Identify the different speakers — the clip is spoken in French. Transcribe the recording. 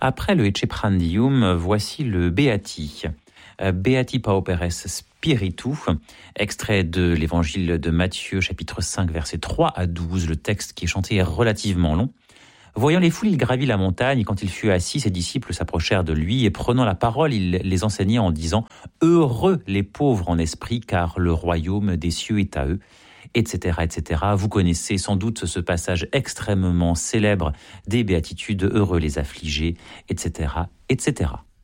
Speaker 1: Après le Ecce Prandium, voici le Beati. Beati pauperes spiritu, extrait de l'évangile de Matthieu, chapitre 5, versets 3 à 12. Le texte qui est chanté est relativement long. Voyant les foules, il gravit la montagne, et quand il fut assis, ses disciples s'approchèrent de lui, et prenant la parole, il les enseignait en disant « Heureux les pauvres en esprit, car le royaume des cieux est à eux », etc., etc. Vous connaissez sans doute ce passage extrêmement célèbre des béatitudes « Heureux les affligés », etc., etc.